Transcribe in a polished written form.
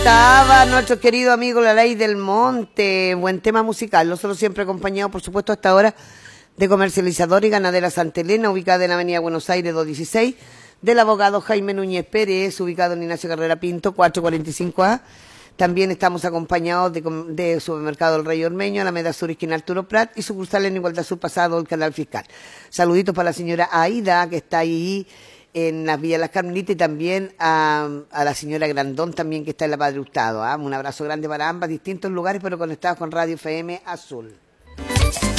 Cantaba nuestro querido amigo La Ley del Monte, buen tema musical. Nosotros siempre acompañados, por supuesto, hasta ahora de Comercializadora y Ganadera Santa Elena, ubicada en Avenida Buenos Aires 216, del abogado Jaime Núñez Pérez, ubicado en Ignacio Carrera Pinto 445A. También estamos acompañados de Supermercado El Rey Ormeño, Alameda Sur, esquina Arturo Prat, y sucursal en Igualdad Sur Pasado, el Canal Fiscal. Saluditos para la señora Aida, que está ahí en las Villas Las Carmelitas, y también a la señora Grandón, también que está en la Padre Hurtado. Un abrazo grande para ambas, distintos lugares, pero conectados con Radio FM Azul.